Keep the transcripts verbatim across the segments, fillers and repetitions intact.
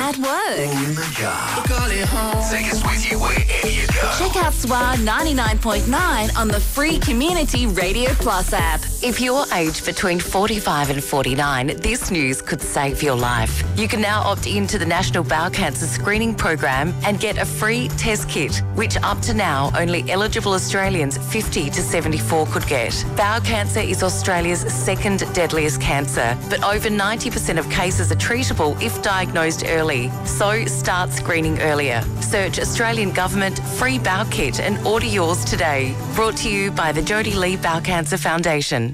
at work, or in the car. Call it home. Take us with you wherever you go. Check out S W A ninety-nine point nine on the free Community Radio Plus app. If you're aged between forty-five and forty-nine, this news could save your life. You can now opt into the National Bowel Cancer Screening Program and get a free test kit, which up to now only eligible Australians fifty to seventy-four could get. Bowel cancer is Australia's second deadliest cancer, but over ninety percent of cases are treatable if diagnosed early. So start screening earlier. Search Australian Government Free Bowel Kit and order yours today. Brought to you by the Jodie Lee Bowel Cancer Foundation.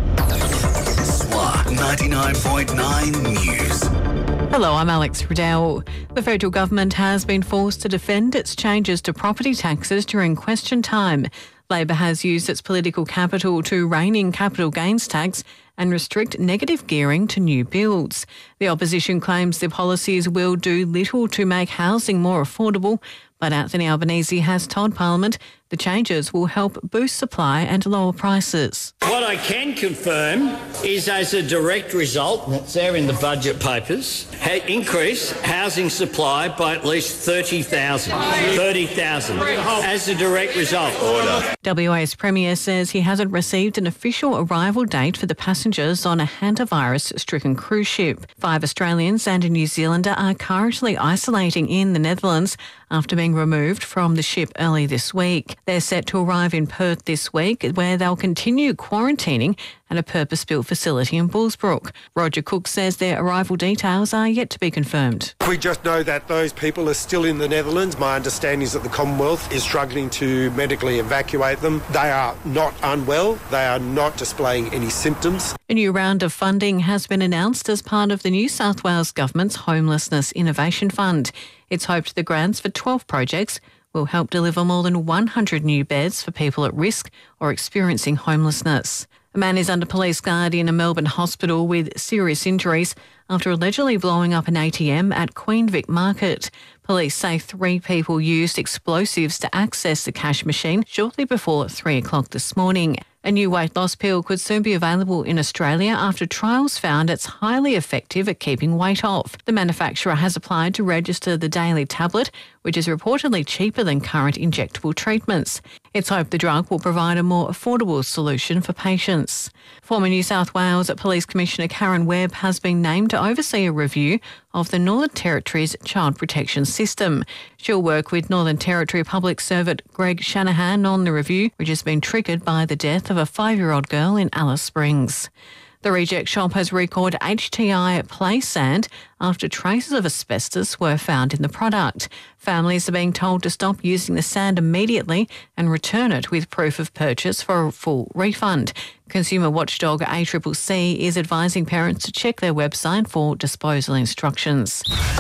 S W A ninety-nine point nine News. Hello, I'm Alex Riddell. The federal government has been forced to defend its changes to property taxes during question time. Labor has used its political capital to rein in capital gains tax and restrict negative gearing to new builds. The opposition claims the policies will do little to make housing more affordable, but Anthony Albanese has told Parliament the changes will help boost supply and lower prices. What I can confirm is, as a direct result, that's there in the budget papers, ha- increase housing supply by at least thirty thousand. thirty thousand as a direct result. Order. W A's Premier says he hasn't received an official arrival date for the passengers on a hantavirus-stricken cruise ship. Five Australians and a New Zealander are currently isolating in the Netherlands after being removed from the ship early this week. They're set to arrive in Perth this week, where they'll continue quarantining at a purpose-built facility in Bullsbrook. Roger Cook says their arrival details are yet to be confirmed. We just know that those people are still in the Netherlands. My understanding is that the Commonwealth is struggling to medically evacuate them. They are not unwell. They are not displaying any symptoms. A new round of funding has been announced as part of the New South Wales Government's Homelessness Innovation Fund. It's hoped the grants for twelve projects will help deliver more than one hundred new beds for people at risk or experiencing homelessness. A man is under police guard in a Melbourne hospital with serious injuries after allegedly blowing up an A T M at Queen Vic Market. Police say three people used explosives to access the cash machine shortly before three o'clock this morning. A new weight loss pill could soon be available in Australia after trials found it's highly effective at keeping weight off. The manufacturer has applied to register the daily tablet, which is reportedly cheaper than current injectable treatments. It's hoped the drug will provide a more affordable solution for patients. Former New South Wales Police Commissioner Karen Webb has been named to oversee a review of the Northern Territory's child protection system. She'll work with Northern Territory Public Servant Greg Shanahan on the review, which has been triggered by the death of a five-year-old girl in Alice Springs. The reject shop has recalled H T I play sand after traces of asbestos were found in the product. Families are being told to stop using the sand immediately and return it with proof of purchase for a full refund. Consumer watchdog A C C C is advising parents to check their website for disposal instructions.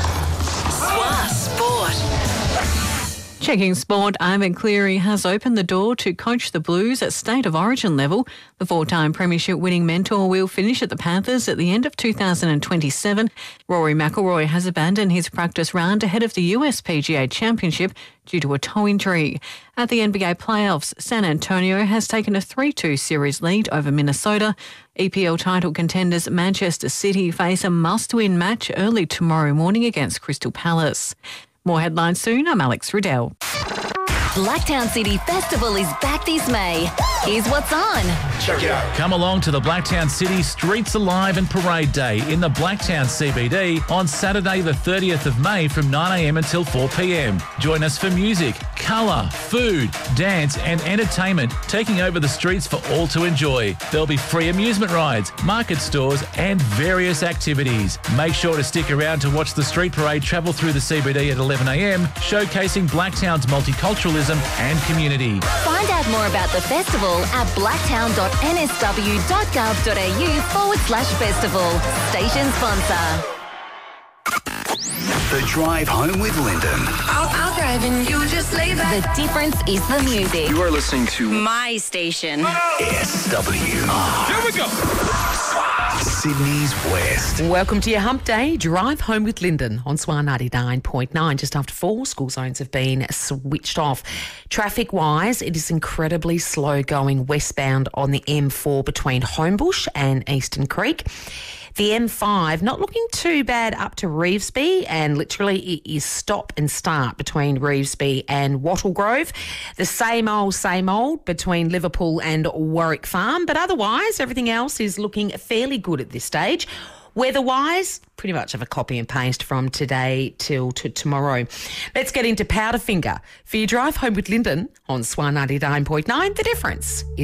S W A Sport. Checking sport, Ivan Cleary has opened the door to coach the Blues at state of origin level. The four-time premiership winning mentor will finish at the Panthers at the end of two thousand twenty-seven. Rory McIlroy has abandoned his practice round ahead of the U S P G A Championship due to a toe injury. At the N B A playoffs, San Antonio has taken a three two series lead over Minnesota. E P L title contenders Manchester City face a must-win match early tomorrow morning against Crystal Palace. More headlines soon. I'm Alex Riddell. Blacktown City Festival is back this May. Here's what's on. Check it out. Come along to the Blacktown City Streets Alive and Parade Day in the Blacktown C B D on Saturday the thirtieth of May from nine a m until four p m. Join us for music, colour, food, dance and entertainment taking over the streets for all to enjoy. There'll be free amusement rides, market stores and various activities. Make sure to stick around to watch the street parade travel through the C B D at eleven a m, showcasing Blacktown's multiculturalism and community. Find out more about the festival at blacktown.nsw.gov.au forward slash festival. Station sponsor. The Drive Home with Lyndon. I'll, I'll drive and you just lay back. The difference is the music. You are listening to My station. S W R. Here we go. Sydney's West. Welcome to your Hump Day Drive Home with Lyndon on S W A ninety-nine point nine. Just after four, school zones have been switched off. Traffic-wise, it is incredibly slow going westbound on the M four between Homebush and Eastern Creek. The M five, not looking too bad up to Revesby, and literally it is stop and start between Revesby and Wattle Grove. The same old, same old between Liverpool and Warwick Farm, but otherwise everything else is looking fairly good at this stage. Weather-wise, pretty much of a copy and paste from today till to tomorrow. Let's get into Powderfinger for your drive home with Lyndon on Swan ninety-nine point nine. The difference is